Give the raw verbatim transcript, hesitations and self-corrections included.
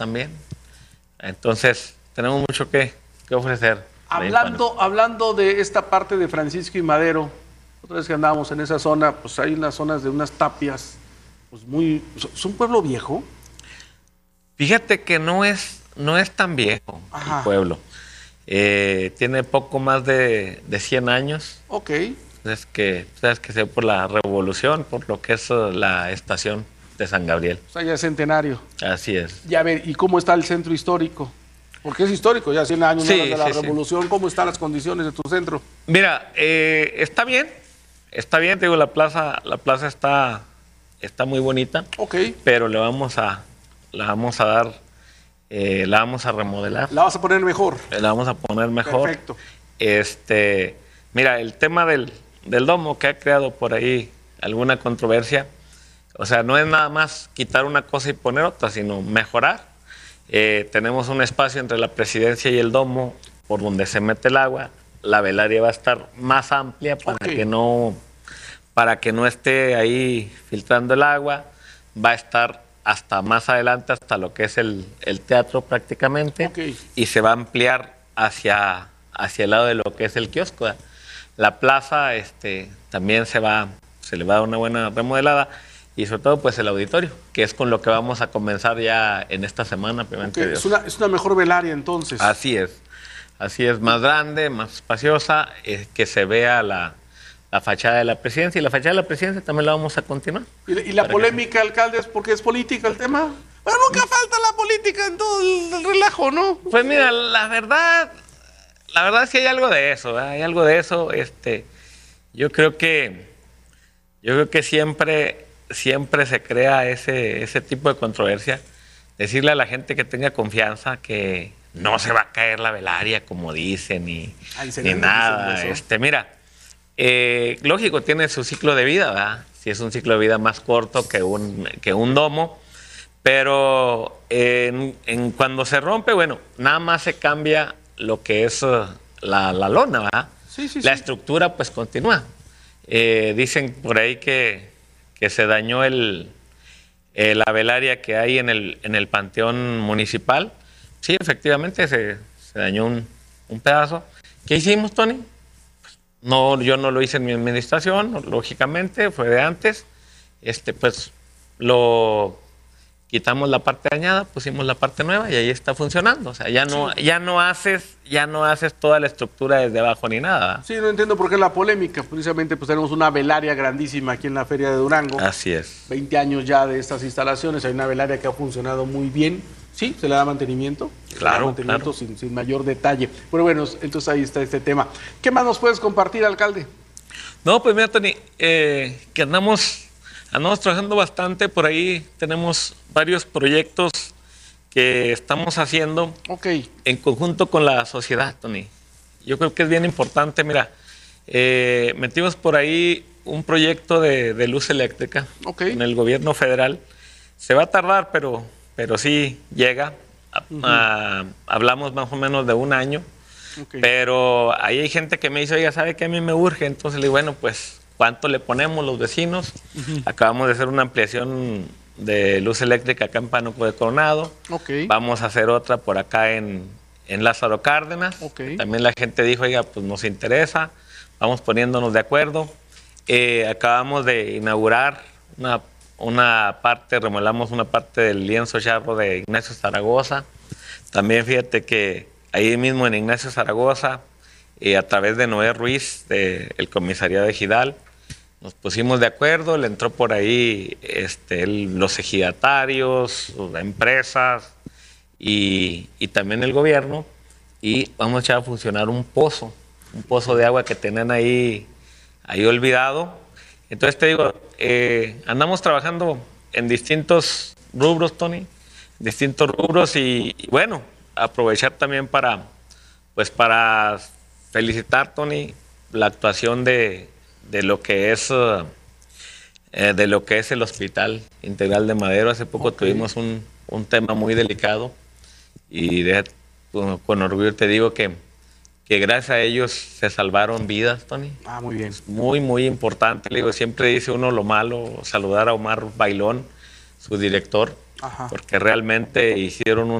también. Entonces, tenemos mucho que, que ofrecer. Hablando, hablando de esta parte de Francisco y Madero, otra vez que andábamos en esa zona, pues hay unas zonas de unas tapias, pues muy... ¿Es un pueblo viejo? Fíjate que no es, no es tan viejo Ajá. el pueblo. Eh, tiene poco más de, de cien años. Ok. Es que, sabes que se por la revolución, por lo que es la estación de San Gabriel. O sea, ya es centenario. Así es. Ya ver, ¿y cómo está el centro histórico? Porque es histórico, ya cien años sí, de la sí, revolución. Sí. ¿Cómo están las condiciones de tu centro? Mira, eh, está bien, está bien, te digo, la plaza, la plaza está, está muy bonita. Ok. Pero le vamos a, la vamos a dar, eh, la vamos a remodelar. La vas a poner mejor. La vamos a poner mejor. Perfecto. Este, mira, el tema del, del domo que ha creado por ahí alguna controversia, o sea, no es nada más quitar una cosa y poner otra, sino mejorar. Eh, tenemos un espacio entre la presidencia y el domo por donde se mete el agua. La velaria va a estar más amplia para okay. que no para que no esté ahí filtrando el agua. Va a estar hasta más adelante, hasta lo que es el, el teatro prácticamente. Okay. Y se va a ampliar hacia, hacia el lado de lo que es el kiosco. La plaza este, también se, va, se le va a dar una buena remodelada. Y sobre todo, pues, el auditorio, que es con lo que vamos a comenzar ya en esta semana. Okay. Es, una, es una mejor velaria, entonces. Así es. Así es, más grande, más espaciosa, eh, que se vea la, la fachada de la presidencia. Y la fachada de la presidencia también la vamos a continuar. ¿Y, y la polémica, que... alcalde, es porque es política el tema? Pero nunca falta la política en todo el relajo, ¿no? Pues mira, la verdad, la verdad es que hay algo de eso, ¿eh? Hay algo de eso. Este, yo creo que, yo creo que siempre... siempre se crea ese, ese tipo de controversia. Decirle a la gente que tenga confianza que no se va a caer la velaria, como dicen, ni, ni nada. Este, mira, eh, lógico, tiene su ciclo de vida, ¿verdad? Si es un ciclo de vida más corto que un, que un domo, pero en, en cuando se rompe, bueno, nada más se cambia lo que es uh, la, la lona, ¿verdad? Sí, sí, la sí. estructura, pues, continúa. Eh, dicen por ahí que que se dañó el, eh, la velaria que hay en el, en el panteón municipal. Sí, efectivamente, se, se dañó un, un pedazo. ¿Qué hicimos, Tony? Pues, no, yo no lo hice en mi administración, lógicamente, fue de antes. Este, pues, lo quitamos la parte dañada, pusimos la parte nueva y ahí está funcionando. O sea, ya no, sí. ya no haces, ya no haces toda la estructura desde abajo ni nada. Sí, no entiendo por qué la polémica. Precisamente pues tenemos una velaria grandísima aquí en la Feria de Durango. Así es. veinte años ya de estas instalaciones. Hay una velaria que ha funcionado muy bien. Sí, se le da mantenimiento. Claro, se le da mantenimiento claro. Sin, sin mayor detalle. Pero bueno, entonces ahí está este tema. ¿Qué más nos puedes compartir, alcalde? No, pues mira, Tony, eh, que andamos... Andamos trabajando bastante, por ahí tenemos varios proyectos que estamos haciendo okay. en conjunto con la sociedad, Tony. Yo creo que es bien importante, mira, eh, metimos por ahí un proyecto de, de luz eléctrica okay. en el gobierno federal. Se va a tardar, pero, pero sí llega. Uh-huh. a, hablamos más o menos de un año, okay. pero ahí hay gente que me dice, oiga, ¿sabe qué? A mí me urge. Entonces le digo, bueno, pues... ¿cuánto le ponemos los vecinos? Uh-huh. Acabamos de hacer una ampliación de luz eléctrica acá en Pánuco de Coronado. Okay. Vamos a hacer otra por acá en, en Lázaro Cárdenas. Okay. También la gente dijo, oiga, pues nos interesa. Vamos poniéndonos de acuerdo. Eh, acabamos de inaugurar una, una parte, remodelamos una parte del lienzo charro de Ignacio Zaragoza. También fíjate que ahí mismo en Ignacio Zaragoza, eh, a través de Noé Ruiz, del comisariado de Ejidal, nos pusimos de acuerdo, le entró por ahí este, el, los ejidatarios, las empresas y, y también el gobierno, y vamos a echar a funcionar un pozo, un pozo de agua que tenían ahí, ahí olvidado. Entonces te digo, eh, andamos trabajando en distintos rubros, Tony, distintos rubros y, y bueno, aprovechar también para, pues para felicitar, Tony, la actuación de de lo que es uh, eh, de lo que es el Hospital Integral de Madero. Hace poco okay. tuvimos un, un tema muy delicado y de, con, con orgullo te digo que, que gracias a ellos se salvaron vidas, Tony. Ah, muy bien. Es muy, muy importante. Le digo, siempre dice uno lo malo, saludar a Omar Bailón, su director. Ajá. porque realmente hicieron